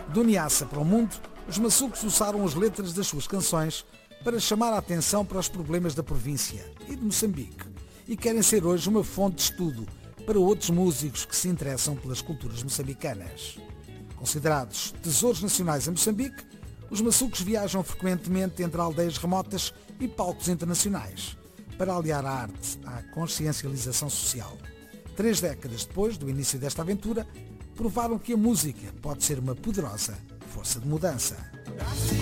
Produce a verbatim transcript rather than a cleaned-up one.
Do Niassa para o mundo, os maçucos usaram as letras das suas canções para chamar a atenção para os problemas da província e de Moçambique e querem ser hoje uma fonte de estudo para outros músicos que se interessam pelas culturas moçambicanas. Considerados tesouros nacionais em Moçambique, os maçucos viajam frequentemente entre aldeias remotas e palcos internacionais para aliar a arte à consciencialização social. Três décadas depois do início desta aventura, provaram que a música pode ser uma poderosa força de mudança.